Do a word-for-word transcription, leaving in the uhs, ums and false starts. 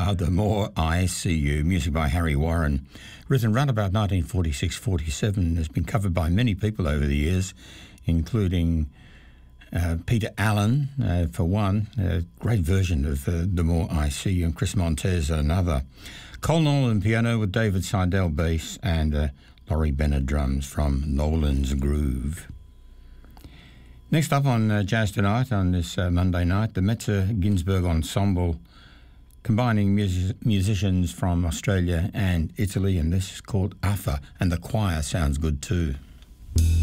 Now the More I See You, music by Harry Warren, written around about nineteen forty-six forty-seven, has been covered by many people over the years, including uh, Peter Allen, uh, for one, a great version of uh, The More I See You, and Chris Montez, another. Col Nolan piano with David Seidel bass, and uh, Laurie Bennett drums from Nolan's Groove. Next up on uh, Jazz Tonight on this uh, Monday night, the Metzer Ginsberg Ensemble, combining music- musicians from Australia and Italy, and this is called Afa, and the choir sounds good too.